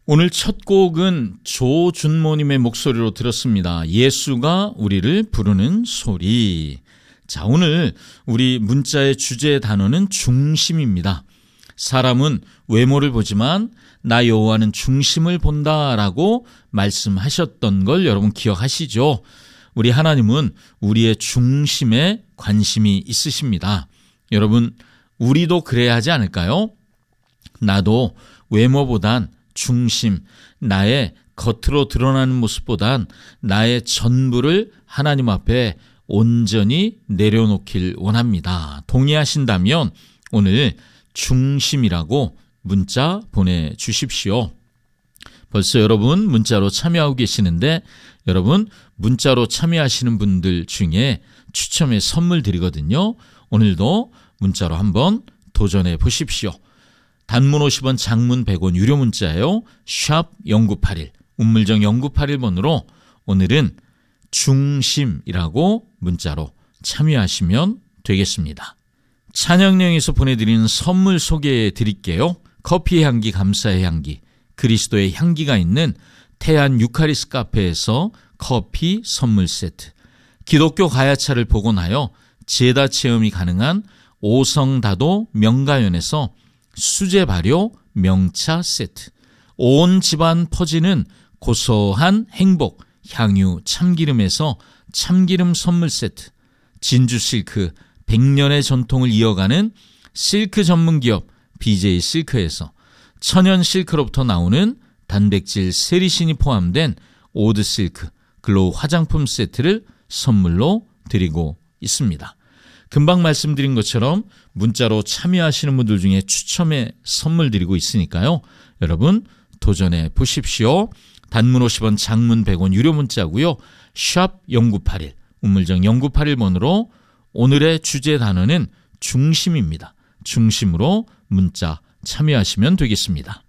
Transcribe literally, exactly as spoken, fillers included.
오늘 첫 곡은 조준모님의 목소리로 들었습니다. 예수가 우리를 부르는 소리. 자, 오늘 우리 문자의 주제 단어는 중심입니다. 사람은 외모를 보지만 나 여호와는 중심을 본다라고 말씀하셨던 걸 여러분 기억하시죠? 우리 하나님은 우리의 중심에 관심이 있으십니다. 여러분, 우리도 그래야 하지 않을까요? 나도 외모보단 중심, 나의 겉으로 드러나는 모습보단 나의 전부를 하나님 앞에 온전히 내려놓길 원합니다. 동의하신다면 오늘 중심이라고 문자 보내주십시오. 벌써 여러분 문자로 참여하고 계시는데 여러분 문자로 참여하시는 분들 중에 추첨해 선물 드리거든요. 오늘도 문자로 한번 도전해 보십시오. 단문 오십 원, 장문 백 원, 유료 문자예요. 샵 공구팔일, 운물정 공구팔일 번으로 오늘은 중심이라고 문자로 참여하시면 되겠습니다. 찬양령에서 보내드리는 선물 소개해 드릴게요. 커피의 향기, 감사의 향기, 그리스도의 향기가 있는 태안 유카리스 카페에서 커피 선물 세트, 기독교 가야차를 복원하여 제다 체험이 가능한 오성다도 명가연에서 수제 발효 명차 세트, 온 집안 퍼지는 고소한 행복 향유 참기름에서 참기름 선물 세트, 진주 실크 백 년의 전통을 이어가는 실크 전문기업 비제이 실크에서 천연 실크로부터 나오는 단백질 세리신이 포함된 오드 실크 글로우 화장품 세트를 선물로 드리고 있습니다. 금방 말씀드린 것처럼 문자로 참여하시는 분들 중에 추첨해 선물 드리고 있으니까요. 여러분 도전해 보십시오. 단문 오십 원, 장문 백 원, 유료 문자고요. 샵 공구팔일, 운물정 공구팔일 번으로 오늘의 주제 단어는 중심입니다. 중심으로 문자 참여하시면 되겠습니다.